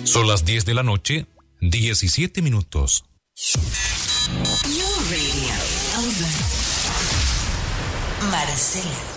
Son las 10 de la noche, 17 minutos. Your radio. Over. Marcela.